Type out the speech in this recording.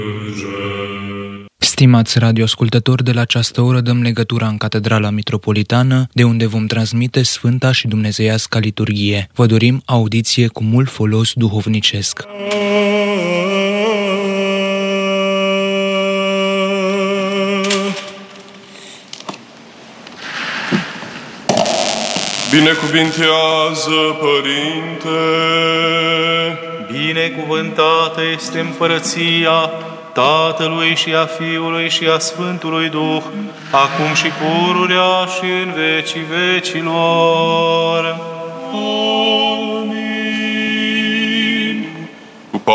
Stimați radioascultători, de la această oră dăm legătura în Catedrala Mitropolitană, de unde vom transmite Sfânta și Dumnezeiasca liturghie. Vă dorim audiție cu mult folos duhovnicesc. Binecuvintează, Părinte! Binecuvântată este împărăția Tatălui și a Fiului și a Sfântului Duh, acum și pururea și în vecii vecilor.